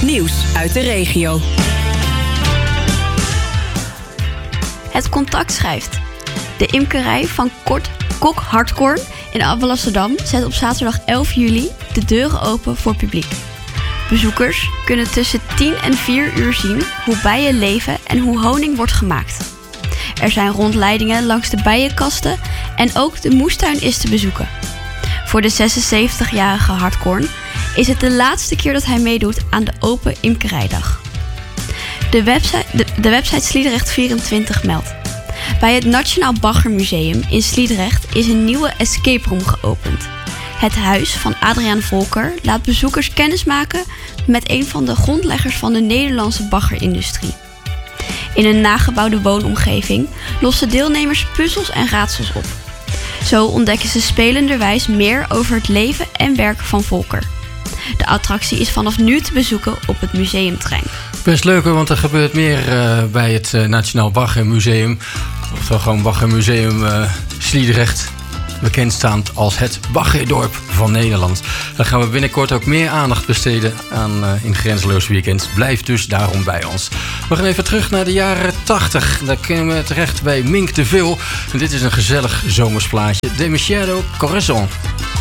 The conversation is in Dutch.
Nieuws uit de regio. Het Contact schrijft. De imkerij van Kok Hartkorn in Alblasserdam zet op zaterdag 11 juli de deuren open voor publiek. Bezoekers kunnen tussen 10 en 4 uur zien hoe bijen leven en hoe honing wordt gemaakt. Er zijn rondleidingen langs de bijenkasten en ook de moestuin is te bezoeken. Voor de 76-jarige Hartkorn is het de laatste keer dat hij meedoet aan de Open Imkerijdag. De website Sliedrecht24 meldt. Bij het Nationaal Baggermuseum in Sliedrecht is een nieuwe escape room geopend. Het huis van Adriaan Volker laat bezoekers kennismaken met een van de grondleggers van de Nederlandse baggerindustrie. In een nagebouwde woonomgeving lossen deelnemers puzzels en raadsels op. Zo ontdekken ze spelenderwijs meer over het leven en werk van Volker. De attractie is vanaf nu te bezoeken op het museumterrein. Best leuk hoor, want er gebeurt meer bij het Nationaal Baggermuseum. Oftewel gewoon Baggermuseum Sliedrecht. Bekendstaand als het baggerdorp van Nederland. Daar gaan we binnenkort ook meer aandacht besteden aan in Grenzeloos Weekend. Blijf dus daarom bij ons. We gaan even terug naar de jaren 80. Daar kunnen we terecht bij Mink de Vil. En dit is een gezellig zomersplaatje. Demasiado Corazon.